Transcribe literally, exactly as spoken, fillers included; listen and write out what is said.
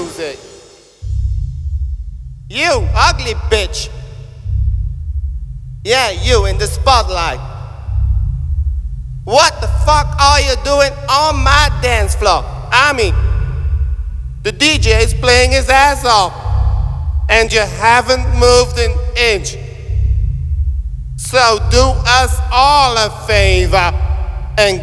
music. You, ugly bitch. Yeah, you in the spotlight. What the fuck are you doing on my dance floor? I mean, the D J is playing his ass off, and you haven't moved an inch. So do us all a favor and